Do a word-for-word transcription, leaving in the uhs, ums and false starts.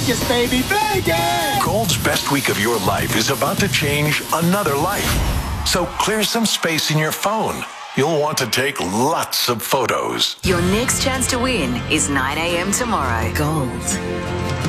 Vegas, baby, Vegas! Gold's best week of your life is about to change another life. So clear some space in your phone. You'll want to take lots of photos. Your next chance to win is nine a.m. tomorrow. Gold.